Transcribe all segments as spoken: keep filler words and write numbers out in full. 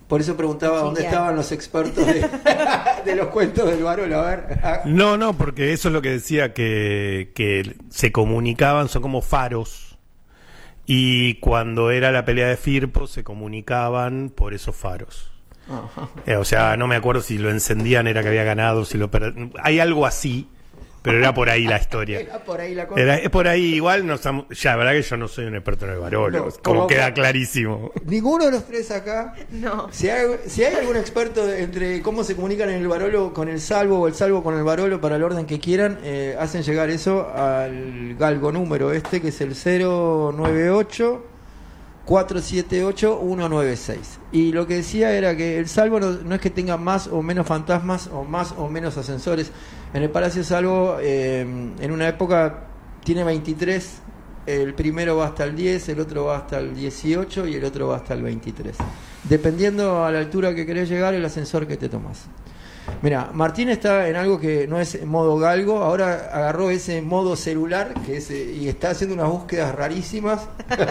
Por eso preguntaba Sí, dónde ya. estaban los expertos de, de los cuentos del Barolo. A ver. No, no, porque eso es lo que decía, que, que se comunicaban, son como faros. Y cuando era la pelea de Firpo, se comunicaban por esos faros. Ajá. Eh, o sea, no me acuerdo si lo encendían, era que había ganado, si lo per... Hay algo así, pero era por ahí la historia. Era por ahí la cosa. Era, es por ahí, igual, no, estamos- ya, la verdad que yo no soy un experto en el Barolo, No, como como- queda clarísimo. Ninguno de los tres acá. No. Si hay, si hay algún experto entre cómo se comunican en el Barolo con el Salvo o el Salvo con el Barolo para el orden que quieran, eh, hacen llegar eso al galgo número este, que es el cero nueve ocho cuatro siete ocho uno nueve seis. Y lo que decía era que el Salvo no, no es que tenga más o menos fantasmas o más o menos ascensores. En el Palacio Salvo, eh, en una época, tiene veintitrés. El primero va hasta el diez, el otro va hasta el dieciocho y el otro va hasta el veintitrés. Dependiendo a la altura que querés llegar, el ascensor que te tomas. Mira, Martín está en algo que no es modo galgo, ahora agarró ese modo celular que es, eh, y está haciendo unas búsquedas rarísimas.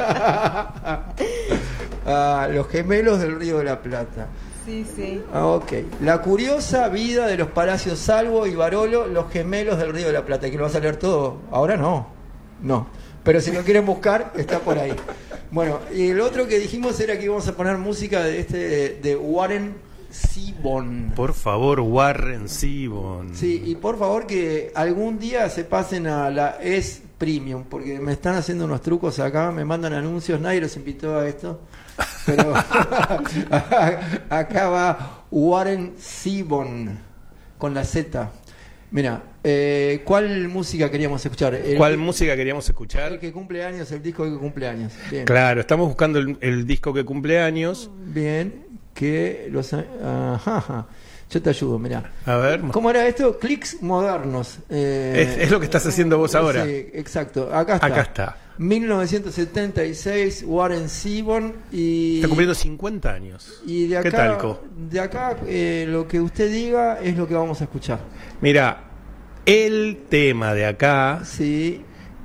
Ah, los gemelos del Río de la Plata. Sí, sí. Ah, ok. La curiosa vida de los palacios Salvo y Barolo, los gemelos del Río de la Plata. ¿Que lo vas a leer todo? Ahora no. No. Pero si lo quieren buscar, está por ahí. Bueno, y el otro que dijimos era que íbamos a poner música de este de, de Warren Zevon. Por favor, Warren Zevon. Sí, y por favor que algún día se pasen a la S Premium, porque me están haciendo unos trucos acá, me mandan anuncios, nadie los invitó a esto. Pero acá va Warren Zevon con la Z. Mira, eh, ¿cuál música queríamos escuchar? El, ¿Cuál música queríamos El escuchar? que cumple años, el disco que cumple años. Bien. Claro, estamos buscando el, el disco que cumple años. Bien, que los... Ajá, ajá. Yo te ayudo, mira. A ver. ¿Cómo era esto? Clics modernos. Eh, Es, es lo que estás haciendo vos ahora. Sí, exacto. Acá está. Acá está. mil novecientos setenta y seis, Warren Zevon y... Está cumpliendo cincuenta años. Y de acá, ¿Qué tal, Co? de acá eh, lo que usted diga es lo que vamos a escuchar. Mira, el tema de acá Sí.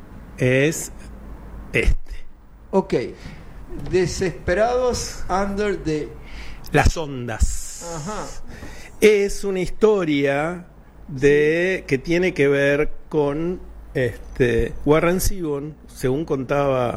es este. Ok. Desesperados under the... Las ondas. Ajá. Es una historia de que tiene que ver con este Warren Zevon, según contaba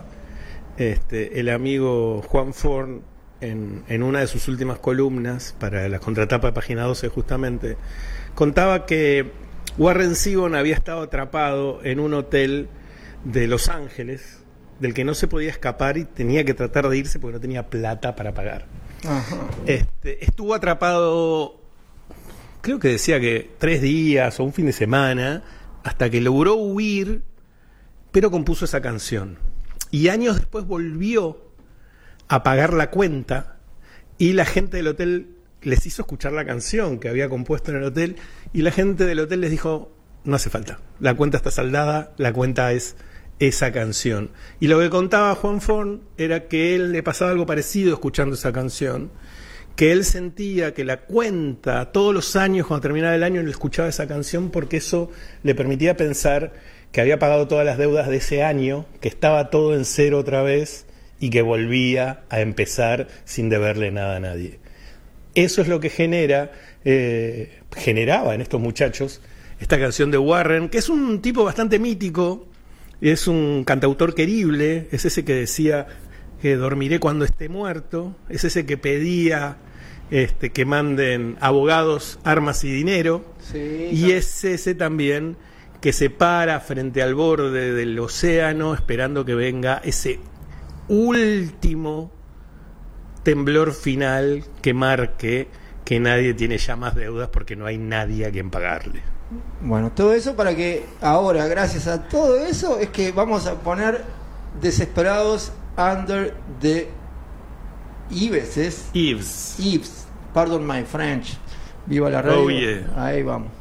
este el amigo Juan Forn en, en una de sus últimas columnas para la contratapa de Página doce justamente, contaba que Warren Zevon había estado atrapado en un hotel de Los Ángeles del que no se podía escapar y tenía que tratar de irse porque no tenía plata para pagar. Ajá. Este, estuvo atrapado, creo que decía que tres días o un fin de semana, hasta que logró huir, pero compuso esa canción. Y años después volvió a pagar la cuenta y la gente del hotel les hizo escuchar la canción que había compuesto en el hotel y la gente del hotel les dijo, no hace falta, la cuenta está saldada, la cuenta es esa canción. Y lo que contaba Juan Forn era que él le pasaba algo parecido escuchando esa canción, que él sentía que la cuenta, todos los años cuando terminaba el año él escuchaba esa canción porque eso le permitía pensar que había pagado todas las deudas de ese año, que estaba todo en cero otra vez y que volvía a empezar sin deberle nada a nadie. Eso es lo que genera, eh, generaba en estos muchachos esta canción de Warren, que es un tipo bastante mítico. Es un cantautor querible, es ese que decía que dormiré cuando esté muerto, es ese que pedía este, que manden abogados, armas y dinero, Sí, y no. es ese también que se para frente al borde del océano esperando que venga ese último temblor final que marque que nadie tiene ya más deudas porque no hay nadie a quien pagarle. Bueno, todo eso para que ahora, gracias a todo eso, es que vamos a poner Desesperados under the Eaves, ¿es? Eaves. Eaves, pardon my French. Viva la radio. Oh, yeah. Ahí vamos.